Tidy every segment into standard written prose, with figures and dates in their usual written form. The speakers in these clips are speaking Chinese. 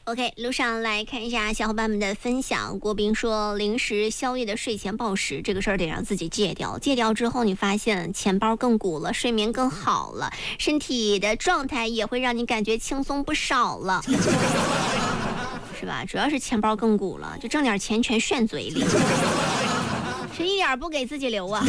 OK， 路上来看一下小伙伴们的分享。郭斌说，零食、宵夜的睡前暴食这个事儿得让自己戒掉。戒掉之后，你发现钱包更鼓了，睡眠更好了，身体的状态也会让你感觉轻松不少了，是吧？主要是钱包更鼓了，就挣点钱全炫嘴里，是一点不给自己留啊！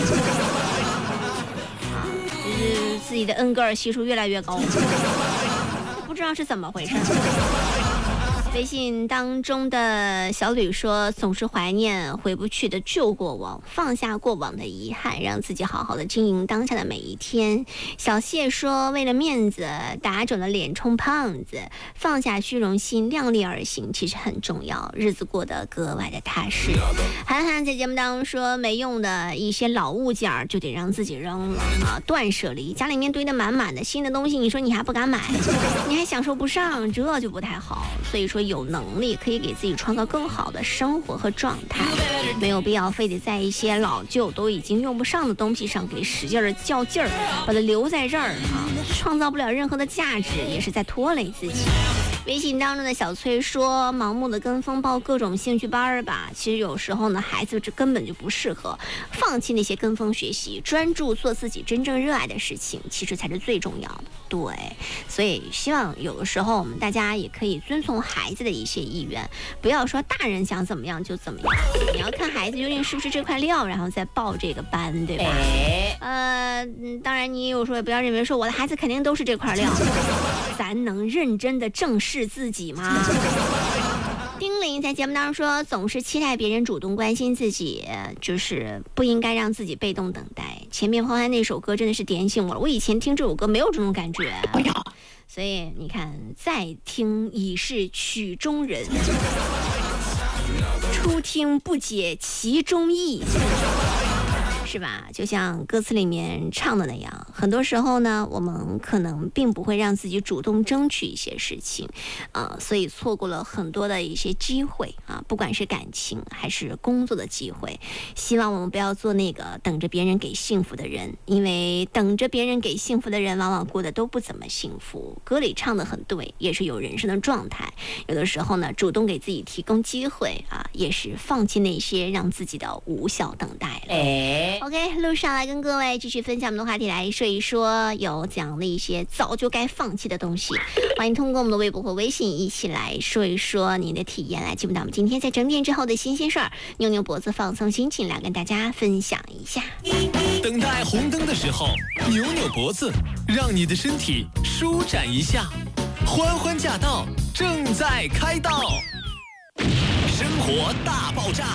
就是自己的恩格尔系数越来越高，不知道是怎么回事。微信当中的小吕说，总是怀念回不去的旧过往，放下过往的遗憾，让自己好好的经营当下的每一天。小谢说，为了面子打肿了脸充胖子，放下虚荣心，量力而行其实很重要，日子过得格外的踏实。韩寒在节目当中说，没用的一些老物件就得让自己扔了啊，断舍离。家里面堆得满满的新的东西，你说你还不敢买，你还享受不上，这就不太好。所以说有能力可以给自己创造更好的生活和状态，没有必要非得在一些老旧都已经用不上的东西上给使劲的较劲儿，把它留在这儿啊，创造不了任何的价值，也是在拖累自己。微信当中的小崔说，盲目的跟风报各种兴趣班吧，其实有时候呢，孩子这根本就不适合，放弃那些跟风学习，专注做自己真正热爱的事情，其实才是最重要的。对，所以希望有的时候我们大家也可以遵从孩子的一些意愿，不要说大人想怎么样就怎么样，你要看孩子究竟是不是这块料，然后再报这个班，对吧？当然你有时候也不要认为说我的孩子肯定都是这块料，咱能认真的正视自己吗？丁玲在节目当中说，总是期待别人主动关心自己，就是不应该让自己被动等待。前面欢欢那首歌真的是点醒我了，我以前听这首歌没有这种感觉，所以你看，再听已是曲中人，初听不解其中意，是吧？就像歌词里面唱的那样，很多时候呢，我们可能并不会让自己主动争取一些事情，所以错过了很多的一些机会啊，不管是感情还是工作的机会。希望我们不要做那个等着别人给幸福的人，因为等着别人给幸福的人，往往过得都不怎么幸福。歌里唱的很对，也是有人生的状态。有的时候呢，主动给自己提供机会啊，也是放弃那些让自己的无效等待了。OK， 路上来跟各位继续分享我们的话题，来说一说有怎样的一些早就该放弃的东西。欢迎通过我们的微博或微信一起来说一说你的体验，来进入到我们今天在整点之后的新鲜事儿，扭扭脖子放松心情，来跟大家分享一下。 等待红灯的时候，扭扭脖子，让你的身体舒展一下。欢欢驾到，正在开道，生活大爆炸。